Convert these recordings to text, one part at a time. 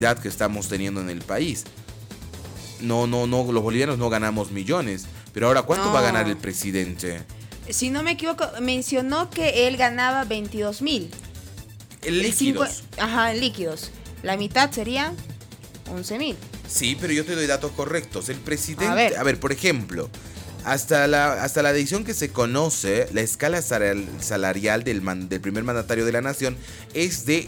que estamos teniendo en el país. No, los bolivianos no ganamos millones. Pero ahora, ¿cuánto va a ganar el presidente? Si no me equivoco, mencionó que él ganaba 22.000. En líquidos. En líquidos. La mitad sería 11.000. Sí, pero yo te doy datos correctos. El presidente, a ver, por ejemplo, hasta la decisión que se conoce, la escala salarial del primer mandatario de la nación es de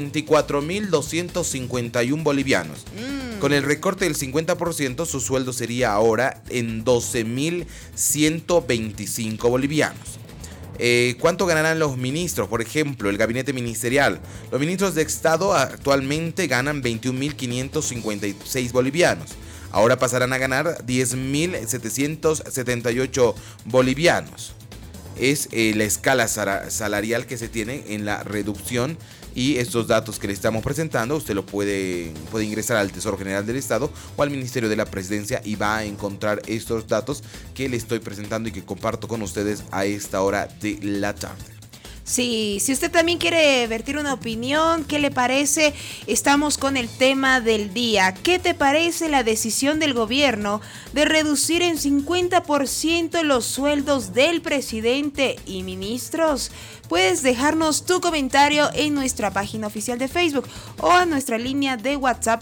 24.251 bolivianos. Con el recorte del 50%, su sueldo sería ahora en 12.125 bolivianos. ¿Cuánto ganarán los ministros? Por ejemplo, el gabinete ministerial. Los ministros de Estado actualmente ganan 21.556 bolivianos. Ahora pasarán a ganar 10.778 bolivianos. Es la escala salarial que se tiene en la reducción, y estos datos que le estamos presentando usted lo puede ingresar al Tesoro General del Estado o al Ministerio de la Presidencia y va a encontrar estos datos que le estoy presentando y que comparto con ustedes a esta hora de la tarde. Sí, si usted también quiere vertir una opinión, ¿qué le parece? Estamos con el tema del día. ¿Qué te parece la decisión del gobierno de reducir en 50% los sueldos del presidente y ministros? Puedes dejarnos tu comentario en nuestra página oficial de Facebook o a nuestra línea de WhatsApp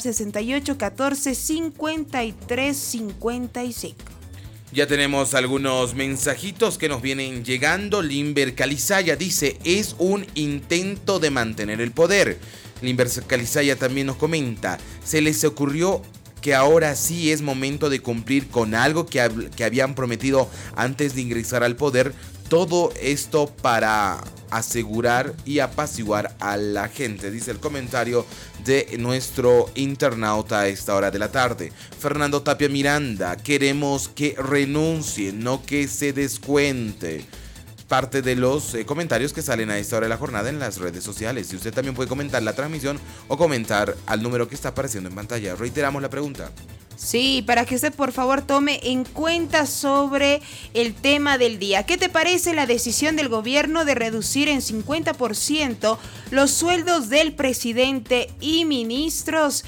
6814-5355. Ya tenemos algunos mensajitos que nos vienen llegando. Limber Calizaya dice: es un intento de mantener el poder. Limber Calizaya también nos comenta: se les ocurrió que ahora sí es momento de cumplir con algo que habían prometido antes de ingresar al poder. Todo esto para asegurar y apaciguar a la gente, dice el comentario de nuestro internauta a esta hora de la tarde. Fernando Tapia Miranda: queremos que renuncie, no que se descuente. Parte de los comentarios que salen a esta hora de la jornada en las redes sociales. Y usted también puede comentar la transmisión o comentar al número que está apareciendo en pantalla. Reiteramos la pregunta. Sí, para que usted por favor tome en cuenta sobre el tema del día. ¿Qué te parece la decisión del gobierno de reducir en 50% los sueldos del presidente y ministros?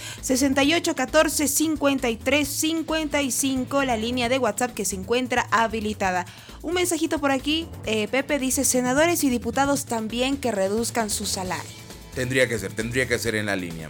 6814-5355, la línea de WhatsApp que se encuentra habilitada. Un mensajito por aquí, Pepe dice: senadores y diputados también que reduzcan su salario. Tendría que ser en la línea.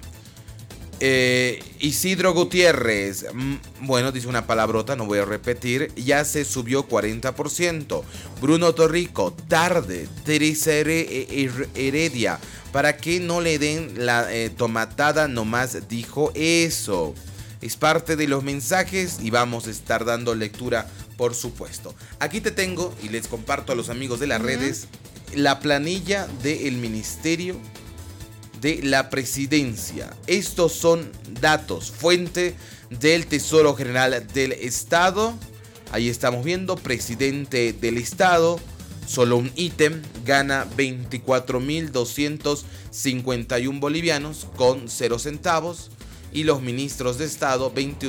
Isidro Gutiérrez, bueno, dice una palabrota, no voy a repetir. Ya se subió 40%. Bruno Torrico: tarde. Teresa Heredia: para que no le den la tomatada, nomás dijo eso. Es parte de los mensajes y vamos a estar dando lectura, por supuesto. Aquí te tengo y les comparto a los amigos de las redes la planilla del Ministerio de la Presidencia. Estos son datos, fuente del Tesoro General del Estado. Ahí estamos viendo: presidente del Estado, solo un ítem, gana 24.251 bolivianos con 0 centavos. Y los ministros de Estado,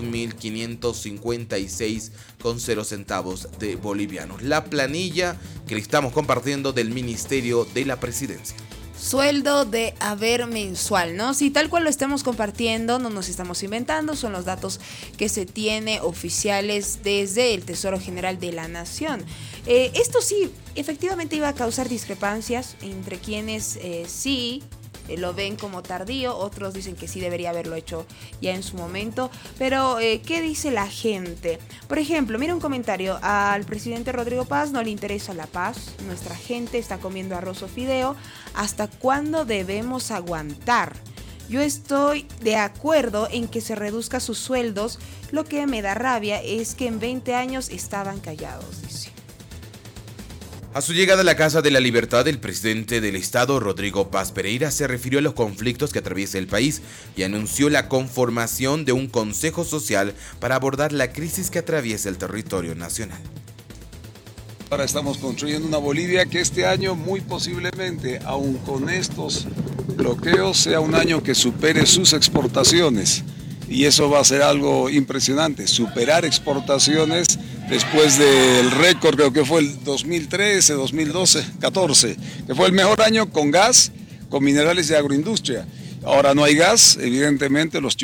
21.556 con 0 centavos de bolivianos. La planilla que le estamos compartiendo del Ministerio de la Presidencia. Sueldo de haber mensual, ¿no? Si tal cual lo estamos compartiendo, no nos estamos inventando, son los datos que se tiene oficiales desde el Tesoro General de la Nación. Esto sí, efectivamente iba a causar discrepancias entre quienes sí lo ven como tardío, otros dicen que sí debería haberlo hecho ya en su momento, pero ¿qué dice la gente? Por ejemplo, mira un comentario: al presidente Rodrigo Paz no le interesa la paz, nuestra gente está comiendo arroz o fideo, ¿hasta cuándo debemos aguantar? Yo estoy de acuerdo en que se reduzca sus sueldos, lo que me da rabia es que en 20 años estaban callados, dice. A su llegada a la Casa de la Libertad, el presidente del Estado, Rodrigo Paz Pereira, se refirió a los conflictos que atraviesa el país y anunció la conformación de un Consejo Social para abordar la crisis que atraviesa el territorio nacional. Ahora estamos construyendo una Bolivia que este año muy posiblemente, aun con estos bloqueos, sea un año que supere sus exportaciones. Y eso va a ser algo impresionante, superar exportaciones después del récord, creo que fue el 2013, 2012, 14, que fue el mejor año con gas, con minerales y agroindustria. Ahora no hay gas, evidentemente los